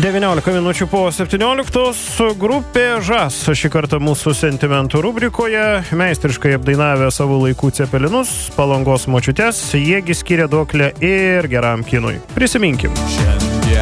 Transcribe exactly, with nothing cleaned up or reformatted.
devyniolika minučių po septynioliktos grupė Žas šį kartą mūsų sentimentų rubrikoje, meistriškai apdainavę savo laikų cepelinus, Palangos močiutes, jiegi skiria duoklę ir geram kinui. Prisiminkim.